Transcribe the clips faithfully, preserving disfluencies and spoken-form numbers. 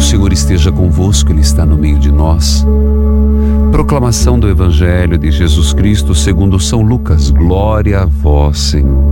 Senhor esteja convosco, Ele está no meio de nós. Proclamação do Evangelho de Jesus Cristo segundo São Lucas. Glória a vós, Senhor.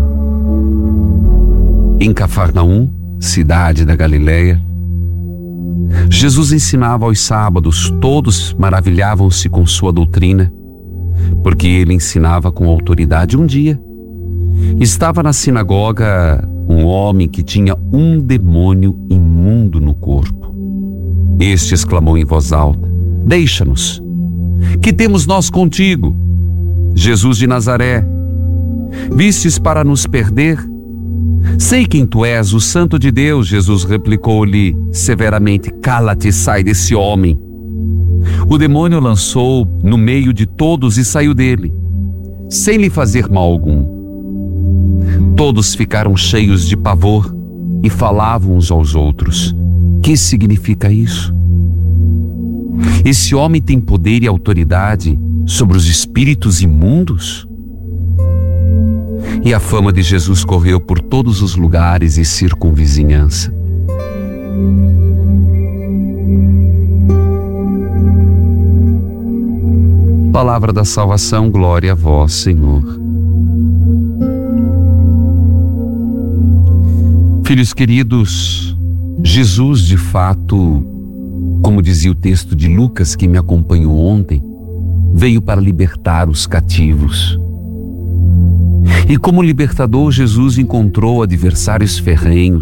Em Cafarnaum, cidade da Galileia, Jesus ensinava aos sábados. Todos maravilhavam-se com sua doutrina, porque ele ensinava com autoridade. Um dia, estava na sinagoga um homem que tinha um demônio imundo no corpo. Este exclamou em voz alta: deixa-nos, que temos nós contigo, Jesus de Nazaré? Vistes para nos perder? Sei quem tu és, o Santo de Deus. Jesus replicou-lhe severamente: cala-te e sai desse homem. O demônio lançou no meio de todos e saiu dele, sem lhe fazer mal algum. Todos ficaram cheios de pavor e falavam uns aos outros: que significa isso? Esse homem tem poder e autoridade sobre os espíritos imundos? E a fama de Jesus correu por todos os lugares e circunvizinhança. Palavra da salvação, glória a vós, Senhor. Filhos queridos, Jesus, de fato, como dizia o texto de Lucas que me acompanhou ontem, veio para libertar os cativos. E como libertador, Jesus encontrou adversários ferrenhos,